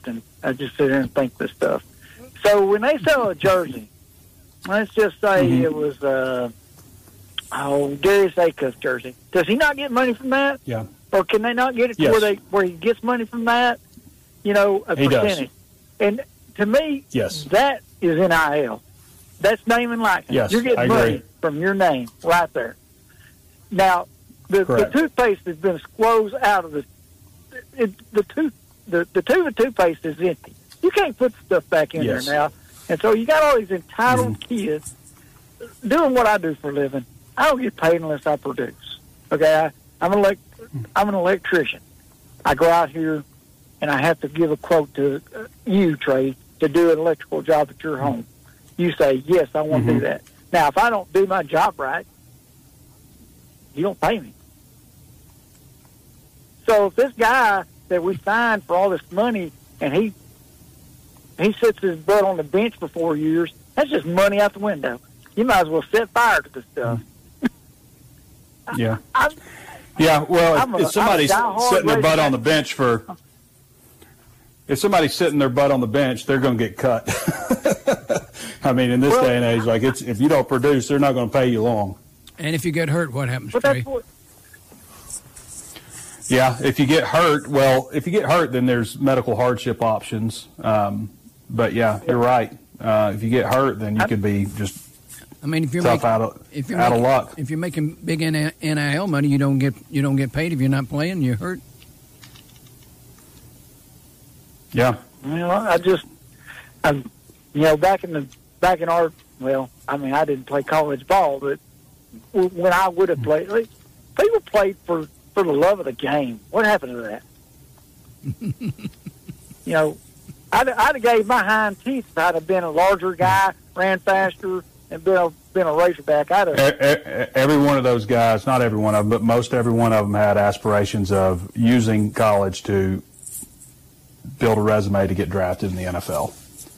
something. I just sit here and think this stuff. So when they sell a jersey, let's just say it was Darius Acuff jersey. Does he not get money from that? Yeah. Or can they not get it to where he gets money from that? A he percentage. Does. And to me, that is NIL. That's name and likeness. Yes, You're getting money from your name right there. Now, the toothpaste has been squoze out of the tube of toothpaste is empty. You can't put stuff back in there now. And so you got all these entitled kids doing what I do for a living. I don't get paid unless I produce. Okay, I'm an electrician. I go out here and I have to give a quote to you, Trey, to do an electrical job at your home. You say, yes, I want to do that. Now, if I don't do my job right, you don't pay me. So if this guy that we signed for all this money and he sits his butt on the bench for 4 years, that's just money out the window. You might as well set fire to this stuff. Yeah. If somebody's sitting their butt on the bench if somebody's sitting their butt on the bench, they're going to get cut. I mean, in this day and age, if you don't produce, they're not going to pay you long. And if you get hurt, what happens, Trey? Yeah, if you get hurt, then there's medical hardship options. But yeah, you're right. If you get hurt, then you could be just if you're out of luck. If you're making big NIL money, you don't get paid if you're not playing. You're hurt. Yeah. Back in our, I didn't play college ball, but when I would have played, people played for the love of the game. What happened to that? I'd have gave my hind teeth if I'd have been a larger guy, ran faster, and been a Razorback. Every one of those guys, not every one of them, but most every one of them had aspirations of using college to build a resume to get drafted in the NFL.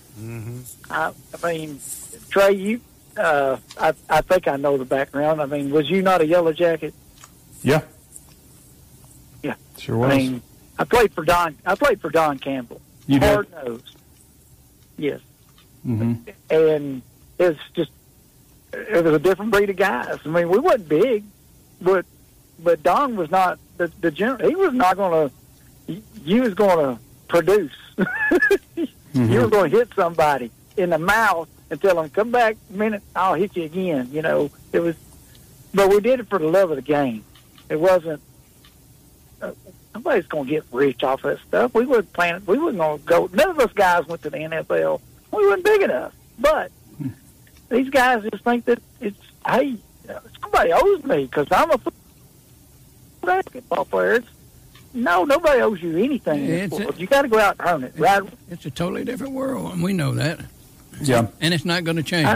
Trey, I think I know the background. Was you not a Yellow Jacket? Yeah. Yeah. Sure was. I played for Don Campbell. You did? Hard nose. Yes. Mm-hmm. And it was a different breed of guys. We wasn't big, but Don was not the general. He was not going to. You was going to produce. You were going to hit somebody in the mouth and tell them, "Come back a minute, I'll hit you again." It was. But we did it for the love of the game. It wasn't. Nobody's going to get rich off that stuff. We wasn't planning. We wasn't going to go. None of us guys went to the NFL. We weren't big enough. But these guys just think that somebody owes me because I'm a basketball player. No, nobody owes you anything in this world. You got to go out and earn it, right? It's a totally different world, and we know that. Yeah. And it's not going to change.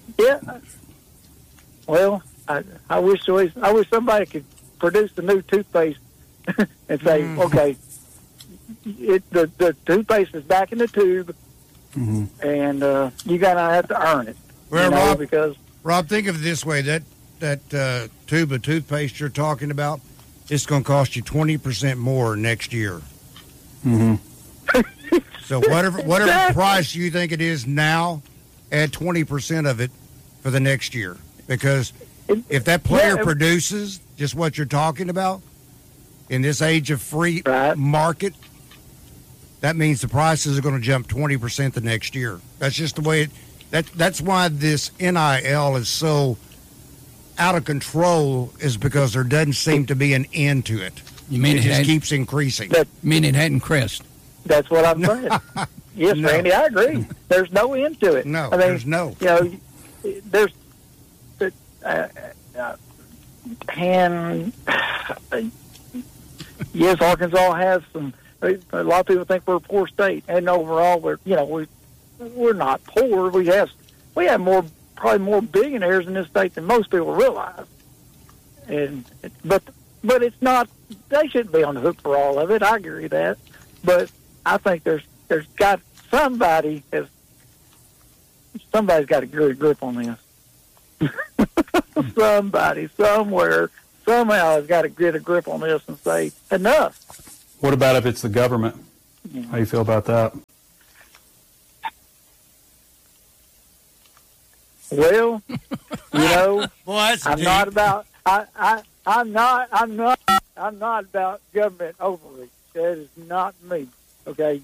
I wish somebody could produce the new toothpaste and say, okay, the toothpaste is back in the tube, and you got to have to earn it. Well, Rob, think of it this way: that tube of toothpaste you're talking about, it's going to cost you 20% more next year. So whatever price you think it is now, add 20% of it for the next year, because if that player produces just what you're talking about in this age of free market, that means the prices are going to jump 20% the next year. That's just the way that's why this NIL is so out of control, is because there doesn't seem to be an end to it. You mean it just keeps increasing? You mean it hadn't crest? That's what I'm saying. Yes, no. Randy, I agree. There's no end to it. No, there's no. There's yes, Arkansas has some. A lot of people think we're a poor state, and overall, we're not poor. We have probably more billionaires in this state than most people realize. But it's not. They shouldn't be on the hook for all of it. I agree with that, but I think there's got somebody's got a good grip on this. Somebody somewhere somehow has got to get a grip on this and say enough. What about if it's the government? How do you feel about that? Well, you know, Well, I'm not about. I'm not about government overreach. That is not me. Okay,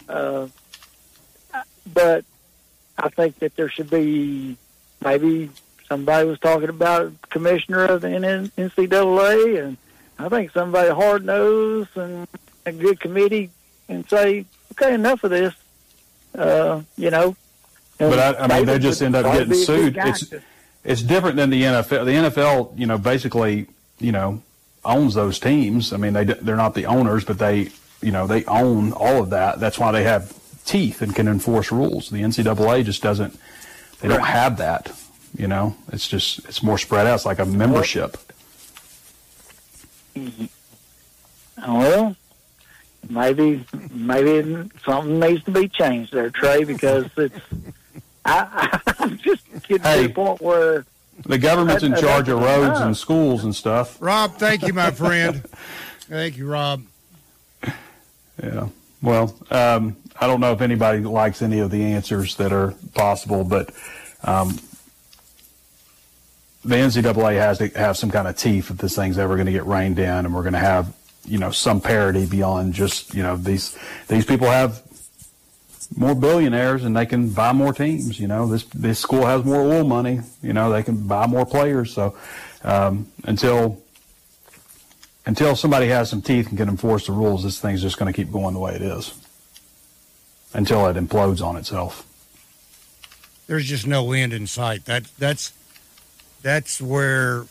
but I think that there should be maybe somebody was talking about commissioner of the NCAA, and I think somebody hard nosed and a good committee and say, okay, enough of this. You know. But I mean, they just end up getting sued. It's different than the NFL. The NFL, you know, basically, you know, owns those teams. I mean, they're not the owners, but they own all of that. That's why they have teeth and can enforce rules. The NCAA just doesn't. They don't have that. You know, it's more spread out. It's like a membership. Well, maybe something needs to be changed there, Trey, because it's. I'm just getting to the point where the government's in charge of roads and schools and stuff. Rob, thank you, my friend. Thank you, Rob. Yeah. Well, I don't know if anybody likes any of the answers that are possible, but the NCAA has to have some kind of teeth if this thing's ever going to get reined in, and we're going to have, you know, some parity beyond just, you know, these people have more billionaires and they can buy more teams. You know, this school has more oil money. You know, they can buy more players. So until somebody has some teeth and can enforce the rules, this thing's just going to keep going the way it is until it implodes on itself. There's just no end in sight. That's where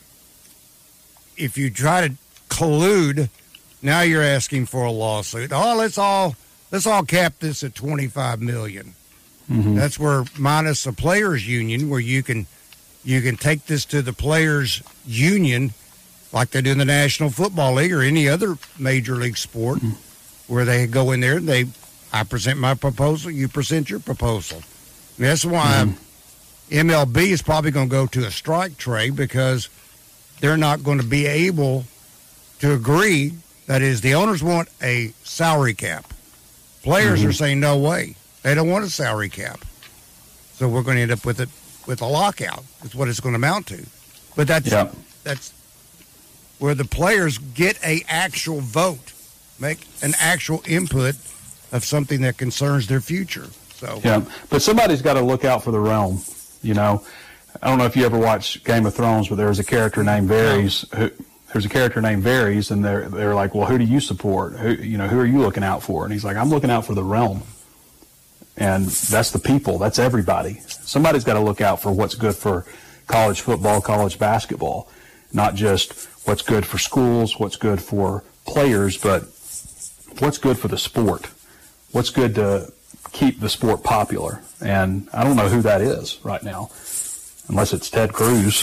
if you try to collude, now you're asking for a lawsuit. Oh, let's all cap this at $25 million. Mm-hmm. That's where, minus the players' union, where you can take this to the players' union, like they do in the National Football League or any other major league sport, where they go in there and I present my proposal, you present your proposal. And that's why MLB is probably going to go to a strike, Trey, because they're not going to be able to agree. That is, the owners want a salary cap. Players are saying, no way. They don't want a salary cap. So we're going to end up with a lockout. That's what it's going to amount to. But that's where the players get a actual vote, make an actual input of something that concerns their future. So yeah, but somebody's got to look out for the realm. You know, I don't know if you ever watched Game of Thrones, but there's a character named Varys and they're like, well, who do you support? Who are you looking out for? And he's like, I'm looking out for the realm. And that's the people. That's everybody. Somebody's got to look out for what's good for college football, college basketball, not just what's good for schools, what's good for players, but what's good for the sport. What's good to keep the sport popular. And I don't know who that is right now, unless it's Ted Cruz.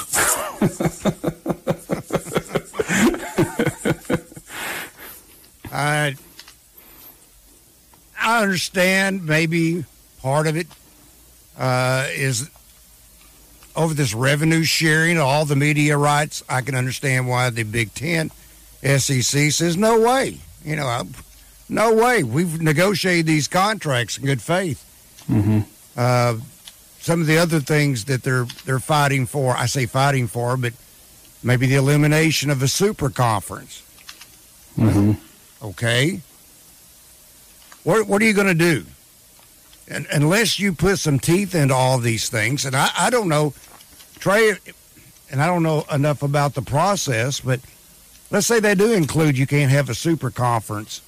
I understand maybe part of it is over this revenue sharing, all the media rights. I can understand why the Big Ten, SEC says, no way. No way. We've negotiated these contracts in good faith. Mm-hmm. Some of the other things that they're fighting for, I say fighting for, but maybe the elimination of a super conference. Mm-hmm. Okay. What are you going to do? And unless you put some teeth into all these things, and I don't know, Trey, and I don't know enough about the process, but let's say they do include you can't have a super conference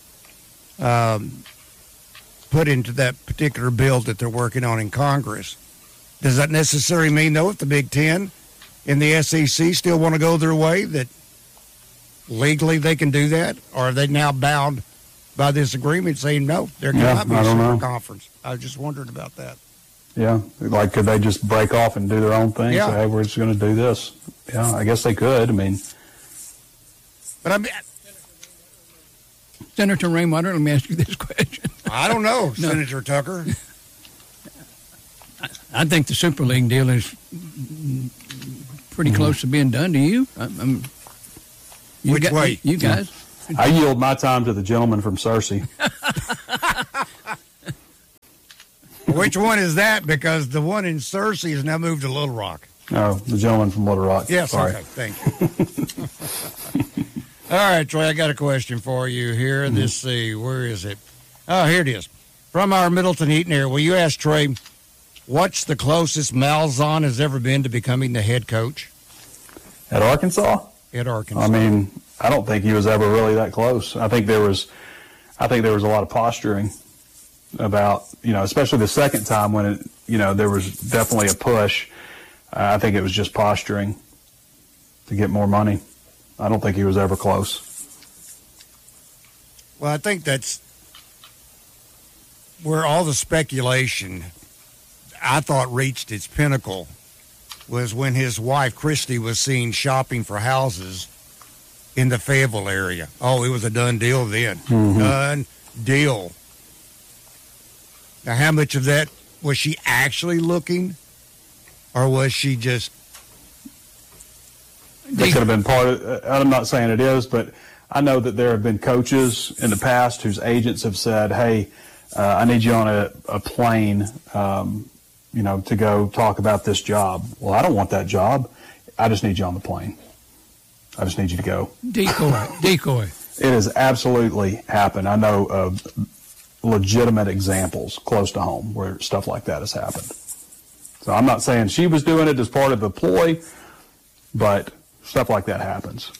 put into that particular bill that they're working on in Congress. Does that necessarily mean, though, if the Big Ten and the SEC still want to go their way, that legally they can do that? Or are they now bound by this agreement saying, no, there cannot be a super conference? I was just wondering about that. Yeah, like could they just break off and do their own thing? Yeah. Say, hey, we're just going to do this. Yeah, I guess they could. I mean, but I mean, Senator Rainwater, let me ask you this question. I don't know, Senator Tucker. I think the Super League deal is pretty close to being done. Do you? Which way? You guys? I yield my time to the gentleman from Cersei. Well, Which one is that? Because the one in Searcy has now moved to Little Rock. Oh, the gentleman from Little Rock. Yes, sorry. Okay, thank you. All right, Troy, I got a question for you here. Mm-hmm. Let's see, where is it? Oh, here it is. From our Middleton Heaton area, will you ask Troy what's the closest Malzahn has ever been to becoming the head coach? At Arkansas? At Arkansas. I mean, I don't think he was ever really that close. I think there was a lot of posturing about, especially the second time when there was definitely a push. I think it was just posturing to get more money. I don't think he was ever close. Well, I think that's where all the speculation, I thought, reached its pinnacle was when his wife, Christy, was seen shopping for houses in the Fayetteville area. Oh, it was a done deal then. Mm-hmm. Done deal. Now, how much of that was she actually looking, or was she just... That could have been part of, I'm not saying it is, but I know that there have been coaches in the past whose agents have said, hey, I need you on a plane, to go talk about this job. Well, I don't want that job. I just need you on the plane. I just need you to go. Decoy. It has absolutely happened. I know of legitimate examples close to home where stuff like that has happened. So I'm not saying she was doing it as part of the ploy, but stuff like that happens.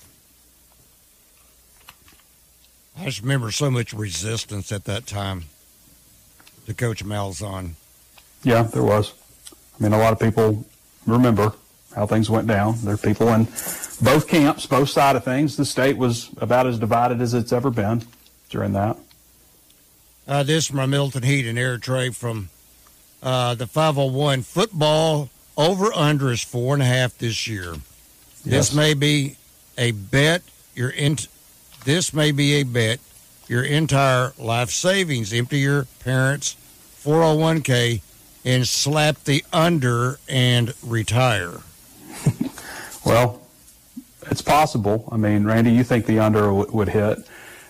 I just remember so much resistance at that time to Coach Malzahn. Yeah, there was. I mean, a lot of people remember how things went down. There are people in both camps, both sides of things. The state was about as divided as it's ever been during that. This from our Middleton Heat and Air Trade from the 501. Football over-under is 4.5 this year. Yes. This may be a bet your entire life savings. Empty your parents' 401k and slap the under and retire. Well, it's possible. I mean, Randy, you think the under would hit.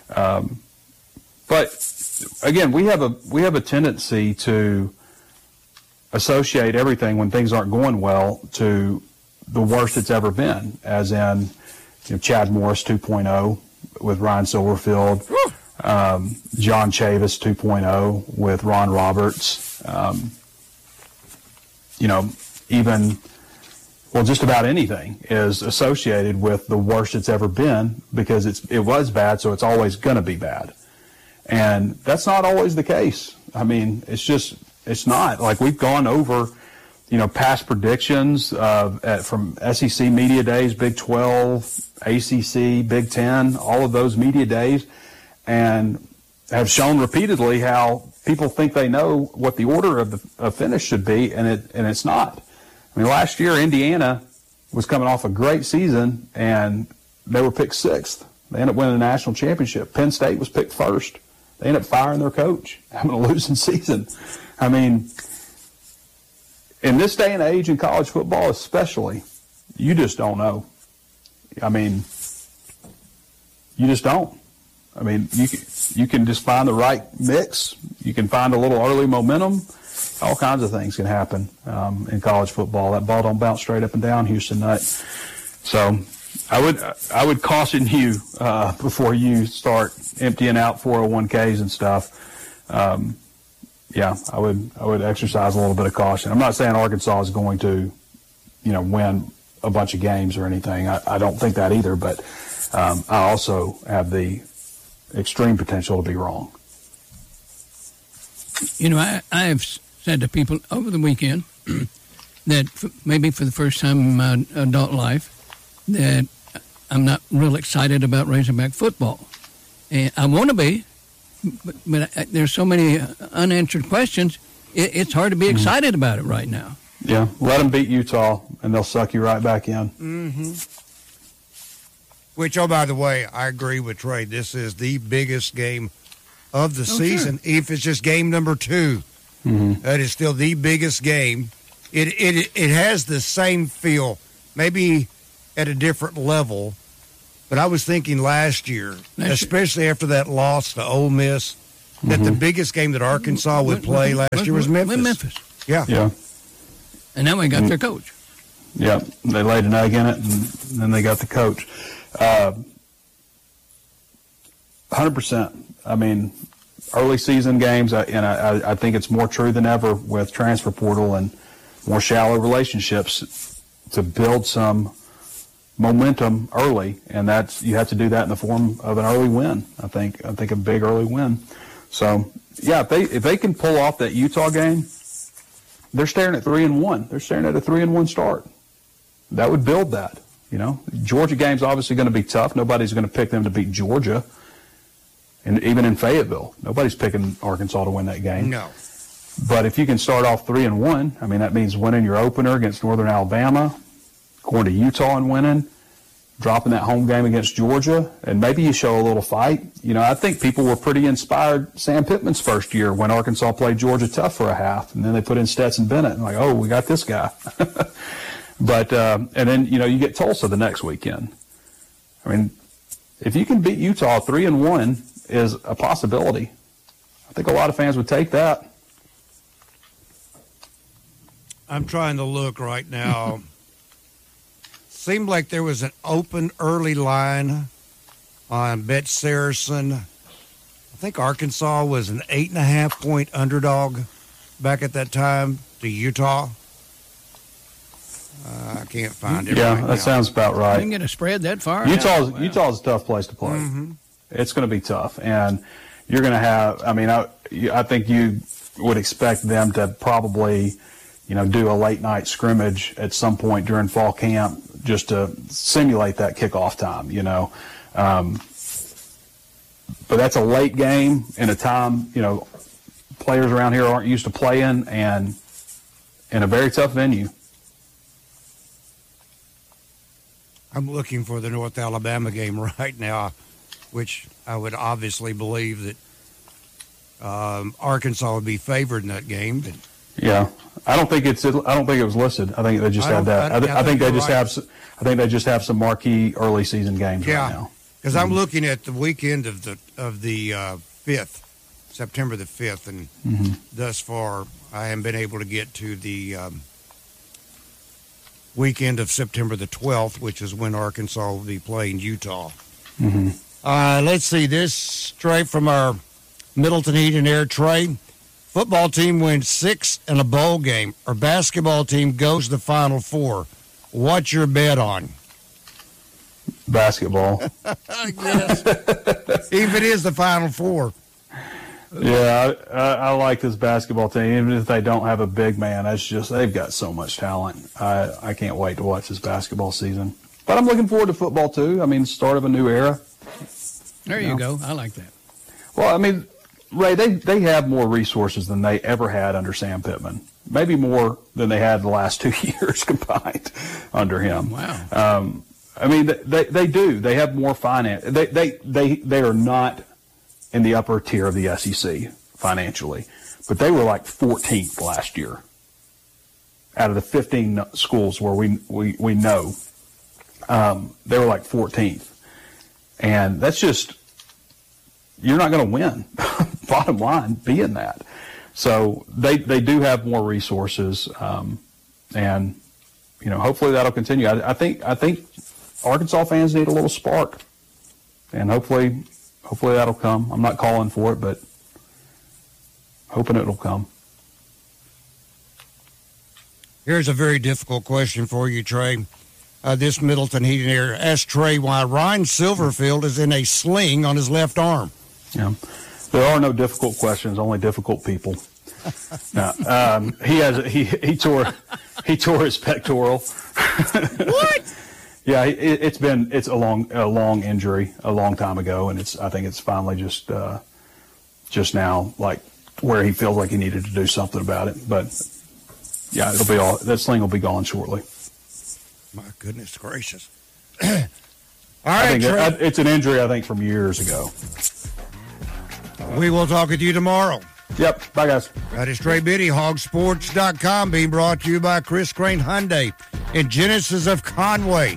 But again, we have a tendency to associate everything when things aren't going well to the worst it's ever been, as in Chad Morris 2.0 with Ryan Silverfield, John Chavis 2.0 with Ron Roberts, just about anything is associated with the worst it's ever been because it was bad, so it's always going to be bad. And that's not always the case. I mean, it's not. Like, we've gone over past predictions from SEC media days, Big 12, ACC, Big 10, all of those media days, and have shown repeatedly how people think they know what the order of the finish should be, and it's not. I mean, last year Indiana was coming off a great season, and they were picked 6th. They ended up winning the national championship. Penn State was picked 1st. They ended up firing their coach, having a losing season. I mean, in this day and age in college football especially, you just don't know. I mean, you just don't. I mean, you can just find the right mix. You can find a little early momentum. All kinds of things can happen in college football. That ball don't bounce straight up and down, Houston Nutt. So I would caution you before you start emptying out 401ks and stuff. I would exercise a little bit of caution. I'm not saying Arkansas is going to, win a bunch of games or anything. I don't think that either, but I also have the extreme potential to be wrong. I have said to people over the weekend that maybe for the first time in my adult life that I'm not real excited about Razorback football. And I want to be, but there's so many unanswered questions, it's hard to be excited about it right now. Yeah, let them beat Utah, and they'll suck you right back in. Mm-hmm. Which, by the way, I agree with Trey. This is the biggest game of the season. Sure. If it's just game number 2, that is still the biggest game. It has the same feel, maybe at a different level. But I was thinking last year, especially after that loss to Ole Miss that the biggest game that Arkansas would play last year was Memphis. Yeah. Yeah. And now we got their coach. Yeah, they laid an egg in it, and then they got the coach. 100%. I mean, early season games, I think it's more true than ever with transfer portal and more shallow relationships to build some momentum early, and that's you have to do that in the form of an early win. I think a big early win. So yeah, if they can pull off that Utah game, they're staring at 3-1. They're staring at a 3-1 start. That would build that. Georgia game's obviously going to be tough. Nobody's going to pick them to beat Georgia, and even in Fayetteville, nobody's picking Arkansas to win that game. No. But if you can start off 3-1, I mean that means winning your opener against Northern Alabama, going to Utah and winning, dropping that home game against Georgia, and maybe you show a little fight. I think people were pretty inspired Sam Pittman's first year when Arkansas played Georgia tough for a half, and then they put in Stetson Bennett, and oh, we got this guy. But and then you get Tulsa the next weekend. I mean, if you can beat Utah 3-1 is a possibility. I think a lot of fans would take that. I'm trying to look right now. Seemed like there was an open early line on Bet Saracen. I think Arkansas was an 8.5-point underdog back at that time to Utah. I can't find it. Yeah, right that now. sounds about right. You can get a spread that far. Utah's a tough place to play. Mm-hmm. It's going to be tough, and you're going to have. I mean, I think you would expect them to probably, do a late night scrimmage at some point during fall camp just to simulate that kickoff time. But that's a late game in a time players around here aren't used to playing, and in a very tough venue. I'm looking for the North Alabama game right now, which I would obviously believe that Arkansas would be favored in that game. But yeah, I don't think it was listed. I think they just had that. I think they just have. I think they just have some marquee early season games right now. Because I'm looking at the weekend of the 5th, September the 5th, and thus far I haven't been able to get to the weekend of September the 12th, which is when Arkansas will be playing Utah. Mm-hmm. Let's see this straight from our Middleton Heat and Air Trey. Football team wins 6 in a bowl game. Our basketball team goes to the Final Four. What's your bet on? Basketball. Yes. If it is the Final Four. Yeah, I like this basketball team. Even if they don't have a big man, they've got so much talent. I can't wait to watch this basketball season. But I'm looking forward to football too. I mean, start of a new era. There you go. I like that. Well, I mean, Ray, they have more resources than they ever had under Sam Pittman. Maybe more than they had the last 2 years combined under him. Wow. I mean, they do. They have more finance. They are not in the upper tier of the SEC financially, but they were like 14th last year out of the 15 schools where we know. They were like 14th, and that's just, you're not going to win. Bottom line, being that. So they do have more resources, and hopefully that'll continue. I think Arkansas fans need a little spark, and hopefully that'll come. I'm not calling for it, but hoping it'll come. Here's a very difficult question for you, Trey. This Middleton Heat and Air asked Trey why Ryan Silverfield is in a sling on his left arm. Yeah, there are no difficult questions, only difficult people. No, he tore his pectoral. What? Yeah, it's a long injury a long time ago, and I think it's finally just now, like, where he feels like he needed to do something about it. But yeah, that sling will be gone shortly. My goodness gracious! All right, it's an injury I think from years ago. We will talk with you tomorrow. Yep. Bye, guys. That is Trey Biddy, hogsports.com, being brought to you by Chris Crane Hyundai and Genesis of Conway.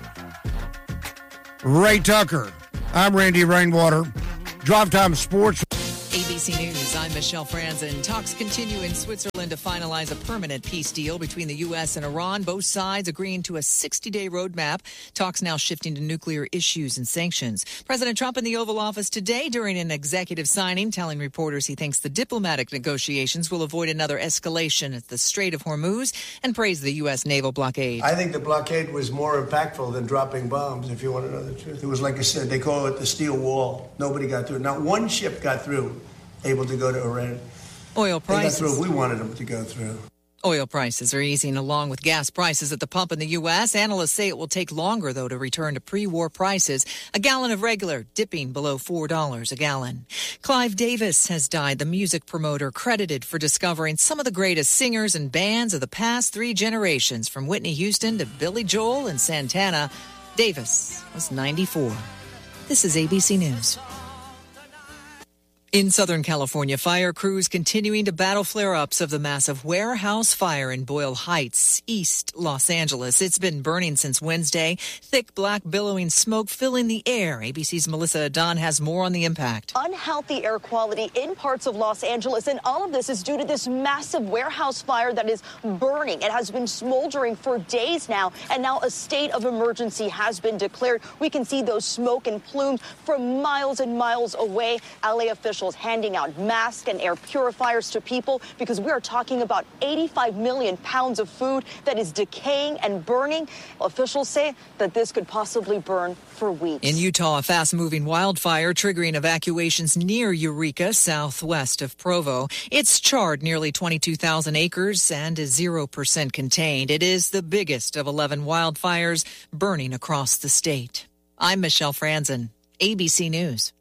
Ray Tucker. I'm Randy Rainwater. Drive Time Sports. ABC News. I'm Michelle Franzen. Talks continue in Switzerland to finalize a permanent peace deal between the U.S. and Iran. Both sides agreeing to a 60-day roadmap. Talks now shifting to nuclear issues and sanctions. President Trump in the Oval Office today during an executive signing, telling reporters he thinks the diplomatic negotiations will avoid another escalation at the Strait of Hormuz and praised the U.S. naval blockade. I think the blockade was more impactful than dropping bombs, if you want to know the truth. It was, like I said, they call it the steel wall. Nobody got through. Not one ship got through, able to go to Iran. Oil prices. They got through if we wanted them to go through. Oil prices are easing along with gas prices at the pump in the U.S. Analysts say it will take longer, though, to return to pre-war prices. A gallon of regular dipping below $4 a gallon. Clive Davis has died, the music promoter credited for discovering some of the greatest singers and bands of the past 3 generations, from Whitney Houston to Billy Joel and Santana. Davis was 94. This is ABC News. In Southern California, fire crews continuing to battle flare-ups of the massive warehouse fire in Boyle Heights, East Los Angeles. It's been burning since Wednesday. Thick, black, billowing smoke filling the air. ABC's Melissa Adon has more on the impact. Unhealthy air quality in parts of Los Angeles, and all of this is due to this massive warehouse fire that is burning. It has been smoldering for days now, and now a state of emergency has been declared. We can see those smoke and plumes from miles and miles away. LA officials handing out masks and air purifiers to people because we are talking about 85 million pounds of food that is decaying and burning. Officials say that this could possibly burn for weeks. In Utah, a fast-moving wildfire triggering evacuations near Eureka, southwest of Provo. It's charred nearly 22,000 acres and is 0% contained. It is the biggest of 11 wildfires burning across the state. I'm Michelle Franzen, ABC News.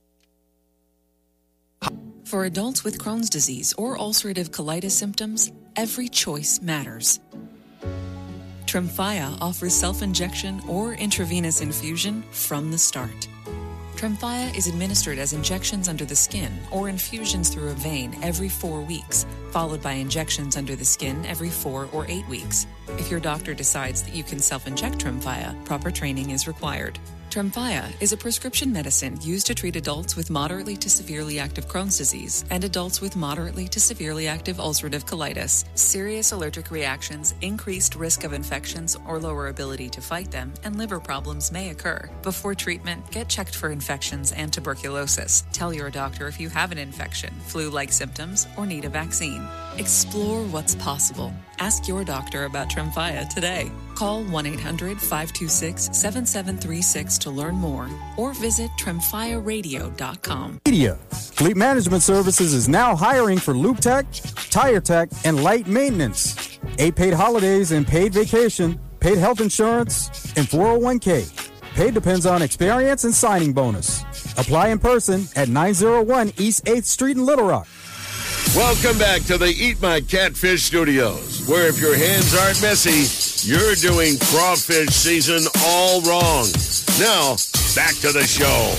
For adults with Crohn's disease or ulcerative colitis symptoms, every choice matters. Tremfya offers self-injection or intravenous infusion from the start. Tremfya is administered as injections under the skin or infusions through a vein every 4 weeks, followed by injections under the skin every 4 or 8 weeks. If your doctor decides that you can self-inject Tremfya, proper training is required. Tremfya is a prescription medicine used to treat adults with moderately to severely active Crohn's disease and adults with moderately to severely active ulcerative colitis. Serious allergic reactions, increased risk of infections or lower ability to fight them, and liver problems may occur. Before treatment, get checked for infections and tuberculosis. Tell your doctor if you have an infection, flu-like symptoms, or need a vaccine. Explore what's possible. Ask your doctor about Tremfya today. Call 1-800-526-7736 to learn more or visit tremfyaradio.com. Media. Fleet Management Services is now hiring for Loop Tech, Tire Tech, and Light Maintenance. 8 paid holidays and paid vacation, paid health insurance, and 401k. Pay depends on experience and signing bonus. Apply in person at 901 East 8th Street in Little Rock. Welcome back to the Eat My Catfish Studios, where if your hands aren't messy, you're doing crawfish season all wrong. Now, back to the show.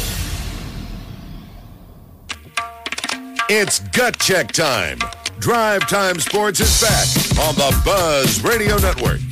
It's Gut Check time. Drive Time Sports is back on the Buzz Radio Network.